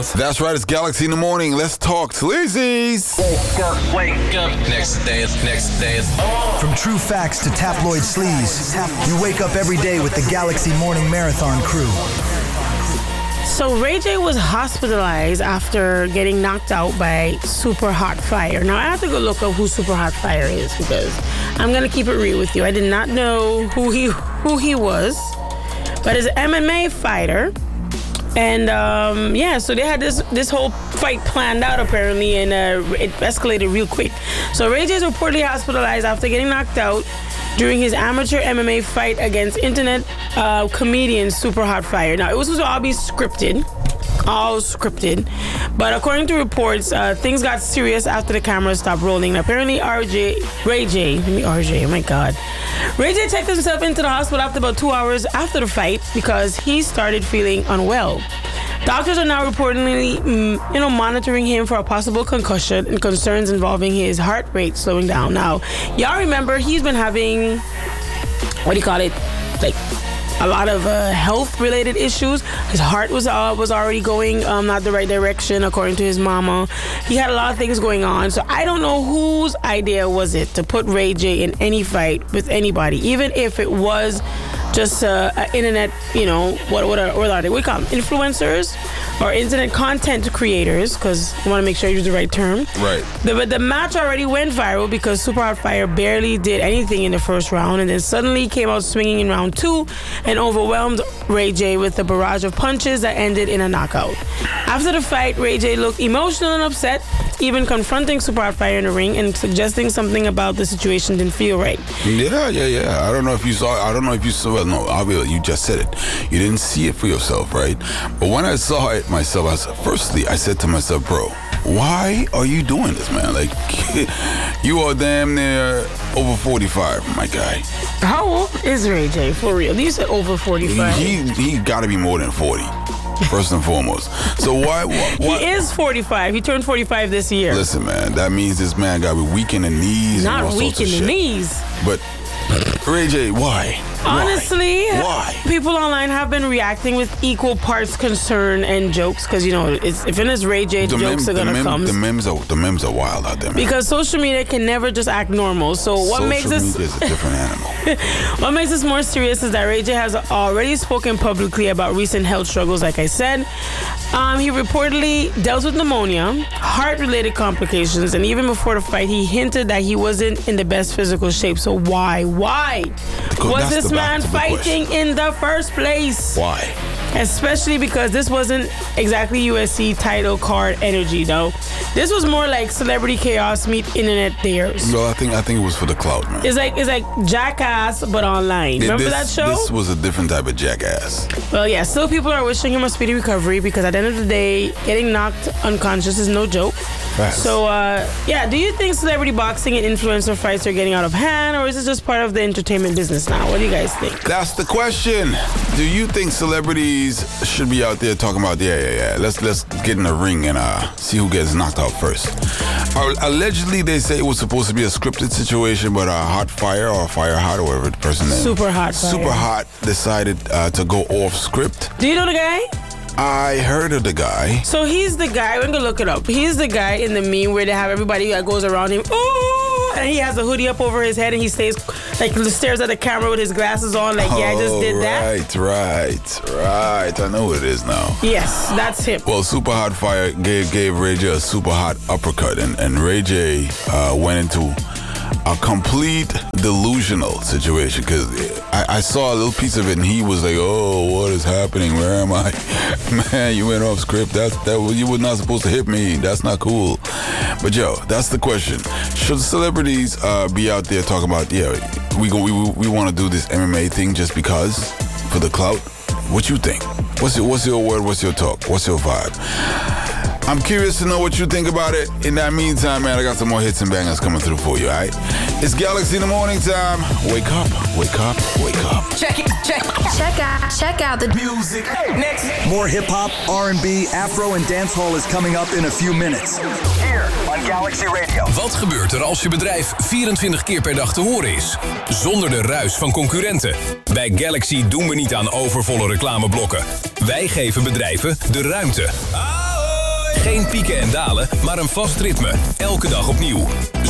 growth. That's right, it's Galaxy in the morning. Let's talk sleazies. Wake up. Next day is on. From true facts to tabloid sleaze, you wake up every day with the Galaxy Morning Marathon crew. So Ray J was hospitalized after getting knocked out by Super Hot Fire. Now I have to go look up who Super Hot Fire is because I'm gonna keep it real with you. I did not know who he was, but he's an MMA fighter. And so they had this whole fight planned out apparently, and it escalated real quick. So Ray J is reportedly hospitalized after getting knocked out during his amateur MMA fight against internet comedian Super Hot Fire. Now, it was supposed to all scripted, but according to reports, things got serious after the camera stopped rolling. Now, apparently, Ray J checked himself into the hospital after about 2 hours after the fight because he started feeling unwell. Doctors are now reportedly, monitoring him for a possible concussion and concerns involving his heart rate slowing down. Now, y'all remember he's been having, a lot of health-related issues. His heart was already going not the right direction, according to his mama. He had a lot of things going on. So I don't know whose idea was it to put Ray J in any fight with anybody, even if it was just internet, what are they? We call them influencers or internet content creators, because I want to make sure I use the right term. Right. But the match already went viral because Super Hot Fire barely did anything in the first round, and then suddenly came out swinging in round 2 and overwhelmed Ray J with a barrage of punches that ended in a knockout. After the fight, Ray J looked emotional and upset, even confronting Super Hot Fire in the ring and suggesting something about the situation didn't feel right. Yeah. I don't know if you saw it. No, you just said it. You didn't see it for yourself, right? But when I saw it myself, I said to myself, bro, why are you doing this, man? Like, you are damn near over 45, my guy. How old is Ray J, for real? You said over 45. He got to be more than 40. First and foremost. So why? He is 45. He turned 45 this year. Listen, man, that means this man got to be weak in the knees. Not weak in the knees. But Ray J, why? Honestly, why? People online have been reacting with equal parts concern and jokes because, if it is Ray J, jokes are going to come. The memes are wild out there, man. Because social media can never just act normal. So what makes this... Social media is a different animal. What makes this more serious is that Ray J has already spoken publicly about recent health struggles, like I said. He reportedly dealt with pneumonia, heart-related complications, and even before the fight, he hinted that he wasn't in the best physical shape. So why was this man fighting in the first place? Why? Especially because this wasn't exactly USC title card energy, though. This was more like Celebrity Chaos meet Internet Dares. Well, I think it was for the clout, man. It's like Jackass, but online. Remember that show? This was a different type of Jackass. Well, yeah, still people are wishing him a speedy recovery because at the end of the day, getting knocked unconscious is no joke. Fast. So, do you think celebrity boxing and influencer fights are getting out of hand, or is it just part of the entertainment business now? What do you guys think? That's the question. Do you think celebrities should be out there talking about, let's get in the ring and see who gets knocked out first? Allegedly, they say it was supposed to be a scripted situation, but Hot Fire or Fire Hot or whatever the person name. Super Hot Fire. Super Hot decided to go off script. Do you know the guy? I heard of the guy. So he's the guy, we're gonna look it up. He's the guy in the meme where they have everybody that goes around him, ooh, and he has a hoodie up over his head and he stays, stares at the camera with his glasses on, I just did that. Right. I know who it is now. Yes, that's him. Well, Super Hot Fire gave Ray J a super hot uppercut, and Ray J went into a complete delusional situation because I saw a little piece of it and he was like, oh, what is happening? Where am I? Man, you went off script. You were not supposed to hit me. That's not cool. But that's the question. Should celebrities be out there talking about, we want to do this MMA thing just because for the clout? What you think? What's your word? What's your talk? What's your vibe? I'm curious to know what you think about it. In that meantime, man, I got some more hits and bangers coming through for you, all right? It's Galaxy in the morning time. Wake up. Check out the music. Next. More hip-hop, R&B, Afro en dancehall is coming up in a few minutes. Here on Galaxy Radio. Wat gebeurt er als je bedrijf 24 keer per dag te horen is? Zonder de ruis van concurrenten. Bij Galaxy doen we niet aan overvolle reclameblokken. Wij geven bedrijven de ruimte. Geen pieken en dalen, maar een vast ritme. Elke dag opnieuw.